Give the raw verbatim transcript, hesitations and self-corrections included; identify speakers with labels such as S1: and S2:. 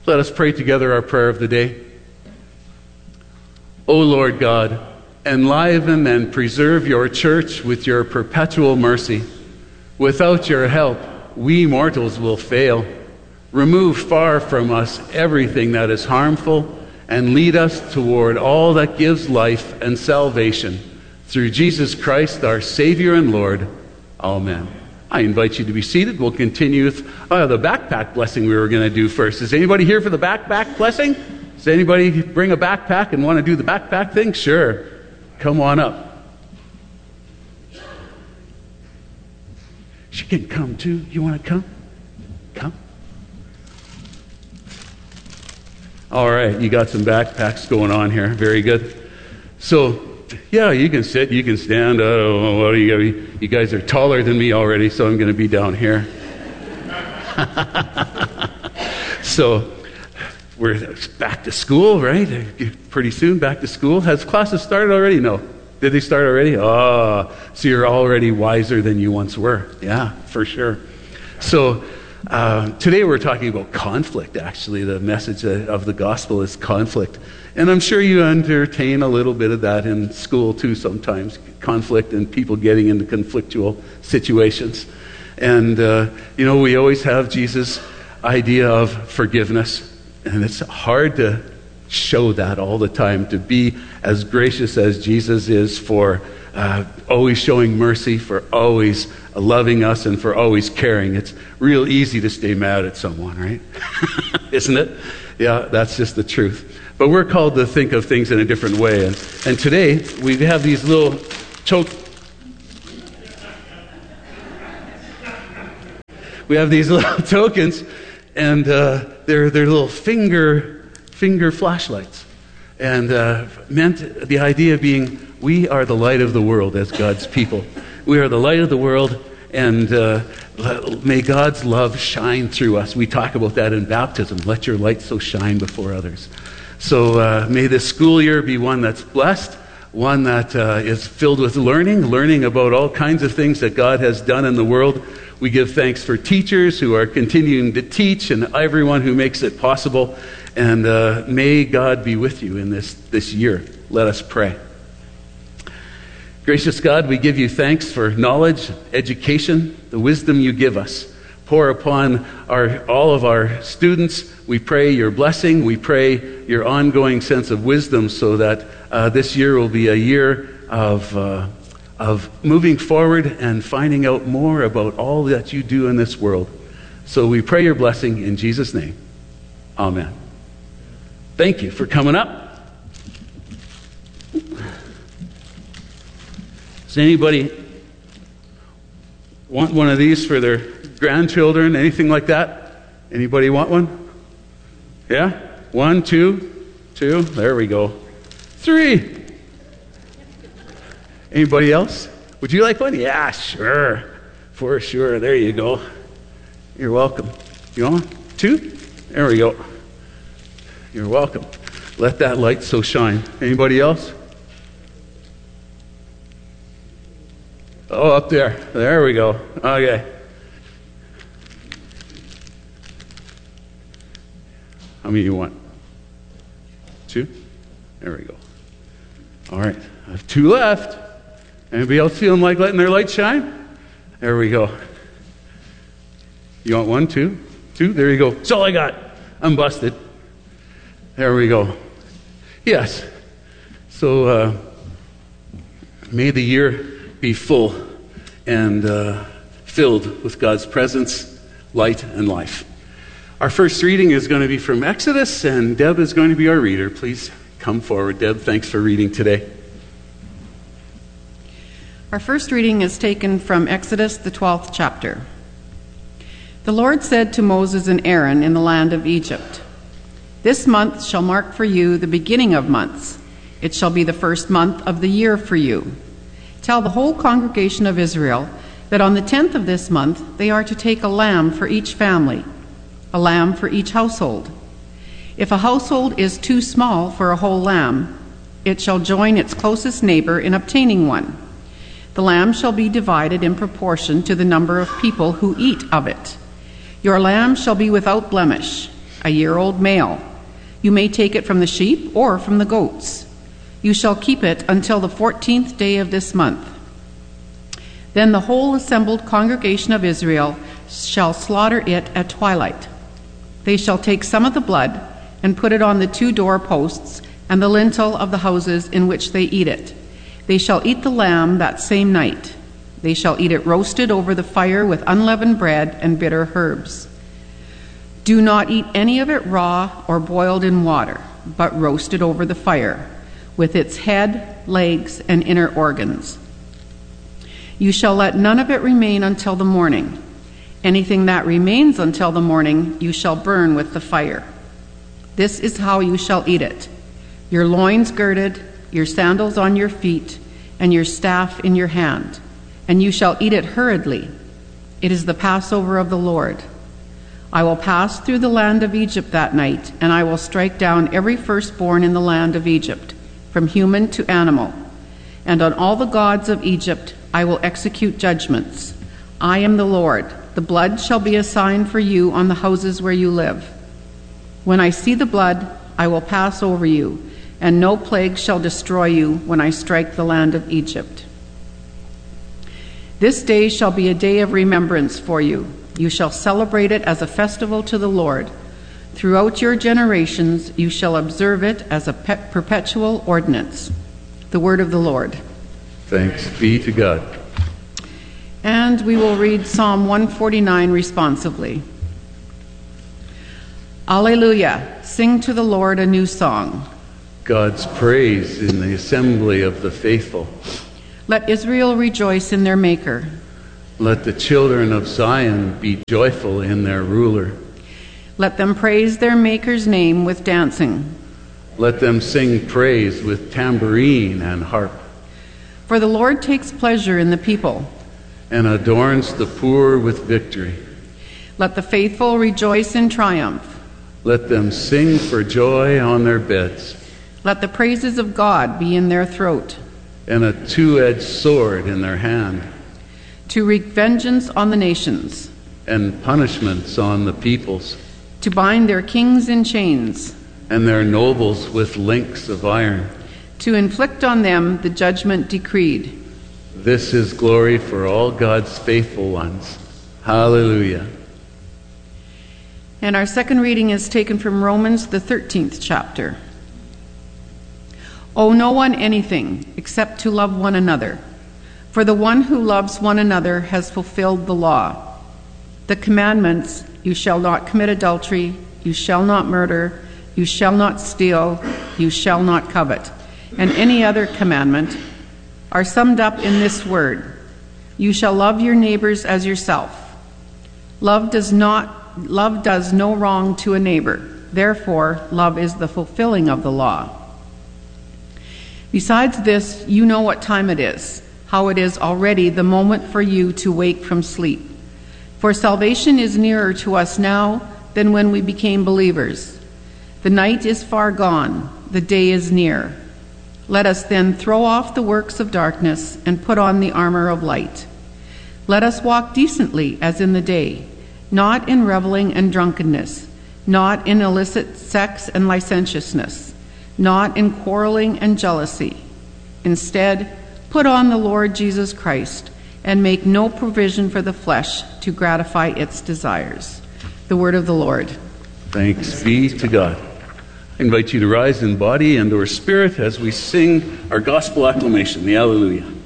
S1: Let us pray together our prayer of the day. O Lord God, enliven and preserve your church with your perpetual mercy. Without your help, we mortals will fail. Remove far from us everything that is harmful and lead us toward all that gives life and salvation. Through Jesus Christ, our Savior and Lord. Amen. I invite you to be seated. We'll continue with uh, the backpack blessing we were going to do first. Is anybody here for the backpack blessing? Does anybody bring a backpack and want to do the backpack thing? Sure. Come on up. She can come too. You want to come? Come. All right. You got some backpacks going on here. Very good. So, yeah, you can sit, you can stand. I don't know, what do you, you guys are taller than me already, so I'm going to be down here. So, we're back to school, right? Pretty soon, back to school. Has classes started already? No. Did they start already? Oh, so you're already wiser than you once were. Yeah, for sure. So, uh, today we're talking about conflict, actually. The message of the gospel is conflict. And I'm sure you entertain a little bit of that in school too sometimes, conflict and people getting into conflictual situations. And, uh, you know, we always have Jesus' idea of forgiveness. And it's hard to show that all the time, to be as gracious as Jesus is, for uh, always showing mercy, for always loving us, and for always caring. It's real easy to stay mad at someone, right? Isn't it? Yeah, that's just the truth. But we're called to think of things in a different way. And, and today, we have these little choke... We have these little tokens, and uh, they're, they're little finger, finger flashlights. And uh, meant the idea being, we are the light of the world as God's people. We are the light of the world, and uh, may God's love shine through us. We talk about that in baptism. Let your light so shine before others. So uh, may this school year be one that's blessed, one that uh, is filled with learning, learning about all kinds of things that God has done in the world. We give thanks for teachers who are continuing to teach and everyone who makes it possible. And uh, may God be with you in this, this year. Let us pray. Gracious God, we give you thanks for knowledge, education, the wisdom you give us. Pour upon our, all of our students. We pray your blessing. We pray your ongoing sense of wisdom so that uh, this year will be a year of, uh, of moving forward and finding out more about all that you do in this world. So we pray your blessing in Jesus' name. Amen. Thank you for coming up. Does anybody want one of these for their grandchildren, anything like that? Anybody want one? Yeah? One, two, two. There we go. Three. Anybody else? Would you like one? Yeah, sure. For sure. There you go. You're welcome. You want one? Two? There we go. You're welcome. Let that light so shine. Anybody else? Oh, up there. There we go. Okay. How many you want? Two? There we go. All right. I have two left. Anybody else feeling like letting their light shine? There we go. You want one, two? Two? There you go. That's all I got. I'm busted. There we go. Yes. So, uh, may the year be full and uh, filled with God's presence, light, and life. Our first reading is going to be from Exodus, and Deb is going to be our reader. Please come forward, Deb. Thanks for reading today.
S2: Our first reading is taken from Exodus, the twelfth chapter. The Lord said to Moses and Aaron in the land of Egypt, "This month shall mark for you the beginning of months. It shall be the first month of the year for you. Tell the whole congregation of Israel that on the tenth of this month they are to take a lamb for each family, a lamb for each household. If a household is too small for a whole lamb, it shall join its closest neighbor in obtaining one. The lamb shall be divided in proportion to the number of people who eat of it. Your lamb shall be without blemish. a year-old male. You may take it from the sheep or from the goats. You shall keep it until the fourteenth day of this month. Then the whole assembled congregation of Israel shall slaughter it at twilight. They shall take some of the blood and put it on the two doorposts and the lintel of the houses in which they eat it. They shall eat the lamb that same night. They shall eat it roasted over the fire with unleavened bread and bitter herbs. Do not eat any of it raw or boiled in water, but roasted over the fire, with its head, legs, and inner organs. You shall let none of it remain until the morning. Anything that remains until the morning you shall burn with the fire. This is how you shall eat it: your loins girded, your sandals on your feet, and your staff in your hand, and you shall eat it hurriedly. It is the Passover of the Lord. I will pass through the land of Egypt that night, and I will strike down every firstborn in the land of Egypt, from human to animal. And on all the gods of Egypt I will execute judgments. I am the Lord. The blood shall be a sign for you on the houses where you live. When I see the blood, I will pass over you, and no plague shall destroy you when I strike the land of Egypt. This day shall be a day of remembrance for you. You shall celebrate it as a festival to the Lord. Throughout your generations you shall observe it as a pe- perpetual ordinance. The word of the Lord.
S1: Thanks be to God.
S2: And we will read Psalm one forty-nine responsively. Alleluia! Sing to the Lord a new song.
S1: God's praise in the assembly of the faithful.
S2: Let Israel rejoice in their Maker.
S1: Let the children of Zion be joyful in their ruler.
S2: Let them praise their Maker's name with dancing.
S1: Let them sing praise with tambourine and harp.
S2: For the Lord takes pleasure in the people,
S1: and adorns the poor with victory.
S2: Let the faithful rejoice in triumph.
S1: Let them sing for joy on their beds.
S2: Let the praises of God be in their throat,
S1: and a two-edged sword in their hand,
S2: to wreak vengeance on the nations,
S1: and punishments on the peoples,
S2: to bind their kings in chains,
S1: and their nobles with links of iron,
S2: to inflict on them the judgment decreed.
S1: This is glory for all God's faithful ones. Hallelujah.
S2: And our second reading is taken from Romans, the thirteenth chapter. Owe no one anything except to love one another, for the one who loves one another has fulfilled the law. The commandments, you shall not commit adultery, you shall not murder, you shall not steal, you shall not covet, and any other commandment are summed up in this word: you shall love your neighbors as yourself. Love does not love does no wrong to a neighbor. Therefore, love is the fulfilling of the law. Besides this, you know what time it is, how it is already the moment for you to wake from sleep. For salvation is nearer to us now than when we became believers. The night is far gone, the day is near. Let us then throw off the works of darkness and put on the armor of light. Let us walk decently as in the day, not in reveling and drunkenness, not in illicit sex and licentiousness, not in quarreling and jealousy. Instead, put on the Lord Jesus Christ and make no provision for the flesh to gratify its desires. The word of the Lord.
S1: Thanks be to God. I invite you to rise in body and or spirit as we sing our gospel acclamation, the Alleluia.